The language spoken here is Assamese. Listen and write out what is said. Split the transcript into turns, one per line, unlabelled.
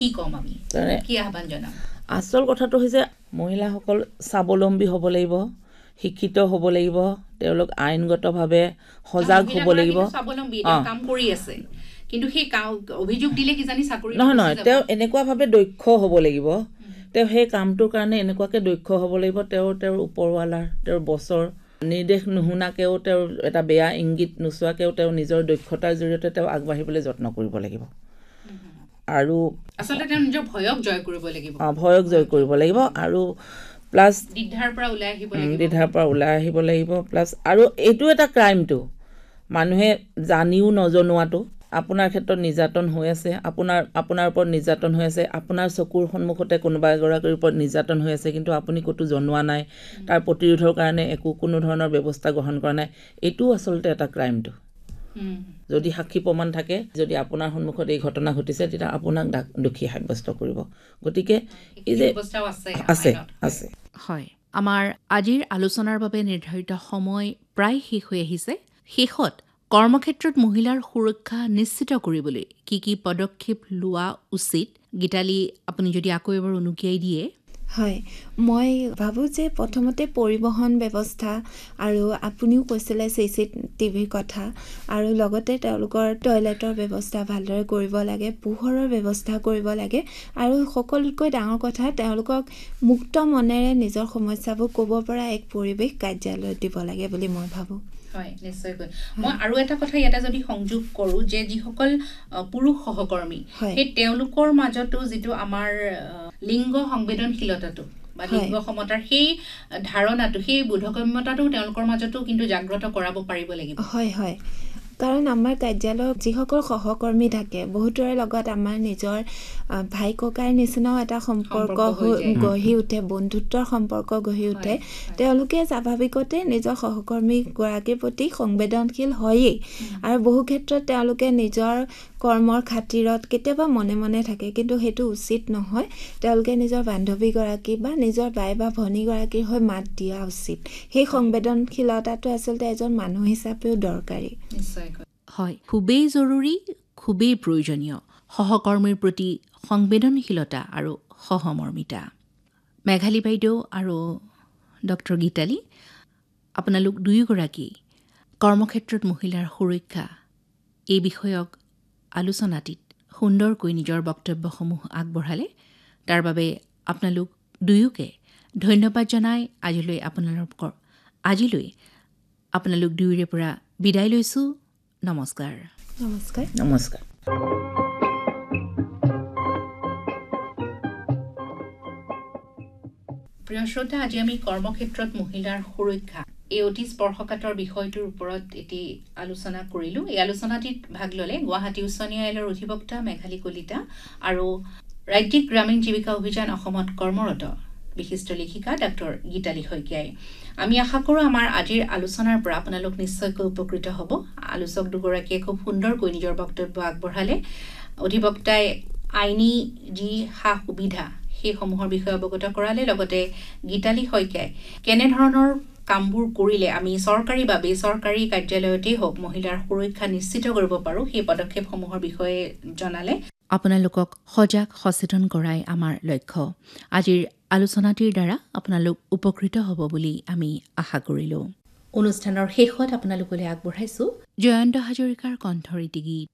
কি কম আমি কি আহ্বান জনাম
আচল কথাটো হৈছে মহিলাসকল স্বাৱলম্বী হ'ব লাগিব শিক্ষিত হ'ব লাগিব তেওঁলোক আইনগতভাৱে সজাগ হ'ব লাগিব
স্বাৱলম্বী কাম কৰি আছে কিন্তু সেই অভিযোগ দিলে কি জানি চাকৰি
নহয় তেওঁ এনেকুৱাভাৱে দক্ষ হ'ব লাগিব তেওঁ সেই কামটোৰ কাৰণে এনেকুৱাকৈ দক্ষ হ'ব লাগিব তেওঁৰ ওপৰৱালাৰ তেওঁৰ বছৰ নিৰ্দেশ নুশুনাকেও তেওঁৰ এটা বেয়া ইংগিত নোচোৱাকেও তেওঁ নিজৰ দক্ষতাৰ জৰিয়তে তেওঁ আগবাঢ়িবলৈ যত্ন কৰিব লাগিব আৰু
আচলতে তেওঁ নিজৰ ভয়ক জয় কৰিব লাগিব
ভয়ক জয় কৰিব লাগিব আৰু প্লাছ
দ্বিধাৰ পৰা
ওলাই আহিব লাগিব প্লাছ আৰু এইটো এটা ক্ৰাইমটো মানুহে জানিও নজনোৱাটো আপোনাৰ ক্ষেত্ৰত নিৰ্যাতন হৈ আছে আপোনাৰ ওপৰত নিৰ্যাতন হৈ আছে আপোনাৰ চকুৰ সন্মুখতে কোনোবা এগৰাকীৰ ওপৰত নিৰ্যাতন হৈ আছে কিন্তু আপুনি ক'তো জনোৱা নাই তাৰ প্ৰতিৰোধৰ কাৰণে কোনো ধৰণৰ ব্যৱস্থা গ্ৰহণ কৰা নাই এইটো আচলতে এটা ক্ৰাইমটো যদি সাক্ষী প্ৰমাণ থাকে যদি আপোনাৰ সন্মুখত এই ঘটনা ঘটিছে তেতিয়া আপোনাক দোষী সাব্যস্ত কৰিব গতিকে এই যে আছে
হয় আমাৰ আজিৰ আলোচনাৰ বাবে নিৰ্ধাৰিত সময় প্ৰায় শেষ হৈ আহিছে শেষত কৰ্মক্ষেত্ৰত মহিলাৰ সুৰক্ষা নিশ্চিত কৰিবলৈ কি পদক্ষেপ লোৱা উচিত গীতালি আপুনি যদি আকৌ এবাৰ অনুকিয়াই দিয়ে
হয় মই ভাবোঁ যে প্ৰথমতে পৰিবহণ ব্যৱস্থা আৰু আপুনিও কৈছিলে CCTVৰ কথা আৰু লগতে তেওঁলোকৰ টয়লেটৰ ব্যৱস্থা ভালদৰে কৰিব লাগে পোহৰৰ ব্যৱস্থা কৰিব লাগে আৰু সকলোতকৈ ডাঙৰ কথা তেওঁলোকক মুক্ত মনেৰে নিজৰ সমস্যাবোৰ ক'ব পৰা এক পৰিৱেশ কাৰ্যালয়ত দিব লাগে বুলি মই ভাবোঁ
হয় নিশ্চয়কৈ মই আৰু এটা কথা ইয়াতে যদি সংযোগ কৰোঁ যে যিসকল পুৰুষ সহকৰ্মী সেই তেওঁলোকৰ মাজতো যিটো আমাৰ লিংগ সংবেদনশীলতাটো বা লিংগ সমতাৰ সেই ধাৰণাটো সেই বোধগম্যতাটো তেওঁলোকৰ মাজতো কিন্তু জাগ্ৰত কৰাব পাৰিব লাগিব
হয় কাৰণ আমাৰ কাৰ্যালয়ত যিসকল সহকৰ্মী থাকে বহুতৰে লগত আমাৰ নিজৰ ভাই ককাৰ নিচিনাও এটা সম্পৰ্ক গঢ়ি উঠে বন্ধুত্বৰ সম্পৰ্ক গঢ়ি উঠে তেওঁলোকে স্বাভাৱিকতে নিজৰ সহকৰ্মীগৰাকীৰ প্ৰতি সংবেদনশীল হয়েই আৰু বহু ক্ষেত্ৰত তেওঁলোকে নিজৰ কৰ্মৰ খাতিৰত কেতিয়াবা মনে মনে থাকে কিন্তু সেইটো উচিত নহয় তেওঁলোকে নিজৰ বান্ধৱীগৰাকী বা নিজৰ বাই বা ভনীগৰাকীৰ হৈ মাত দিয়া উচিত সেই সংবেদনশীলতাটো আচলতে এজন মানুহ হিচাপেও দৰকাৰী
হয় খুবেই জৰুৰী খুবেই প্ৰয়োজনীয় সহকৰ্মীৰ প্ৰতি সংবেদনশীলতা আৰু সহমৰ্মিতা মেঘালী বাইদেউ আৰু ডক্টৰ গীতালি আপোনালোক দুয়োগৰাকী কৰ্মক্ষেত্ৰত মহিলাৰ সুৰক্ষা এই বিষয়ক আলোচনাটিত সুন্দৰকৈ নিজৰ বক্তব্যসমূহ আগবঢ়ালে তাৰ বাবে আপোনালোক দুয়োকে ধন্যবাদ জনাই আজিলৈ আপোনালোক দুয়োৰে পৰা বিদায় লৈছোঁ নমস্কাৰ প্ৰিয় শ্ৰোতা আজি আমি কৰ্মক্ষেত্ৰত মহিলাৰ সুৰক্ষা এই অতি স্পৰ্শকাতৰ বিষয়টোৰ ওপৰত এটি আলোচনা কৰিলোঁ এই আলোচনাটিত ভাগ ল'লে গুৱাহাটী উচ্চ ন্যায়ালয়ৰ অধিবক্তা মেঘালী কলিতা আৰু ৰাজ্যিক গ্ৰামীণ জীৱিকা অভিযান অসমত কৰ্মৰত বিশিষ্ট লেখিকা ডক্টৰ গীতালি শইকীয়াই আমি আশা কৰোঁ আমাৰ আজিৰ আলোচনাৰ পৰা আপোনালোক নিশ্চয়কৈ উপকৃত হ'ব আলোচক দুগৰাকীয়ে খুব সুন্দৰকৈ নিজৰ বক্তব্য আগবঢ়ালে অধিবক্তাই আইনী যি সা সুবিধা সেইসমূহৰ বিষয়ে অৱগত কৰালে লগতে গীতালি শইকীয়াই কেনেধৰণৰ কামবোৰ কৰিলে আমি চৰকাৰী বা বেচৰকাৰী কাৰ্যালয়তেই হওক মহিলাৰ সুৰক্ষা নিশ্চিত কৰিব পাৰোঁ সেই পদক্ষেপসমূহৰ বিষয়ে জনালে আপোনালোকক সজাগ সচেতন কৰাই আমাৰ লক্ষ্য আজিৰ আলোচনাটিৰ দ্বাৰা আপোনালোক উপকৃত হ'ব বুলি আমি আশা কৰিলোঁ অনুষ্ঠানৰ শেষত আপোনালোকলৈ আগবঢ়াইছোঁ জয়ন্ত হাজৰিকাৰ কণ্ঠৰীতি গীত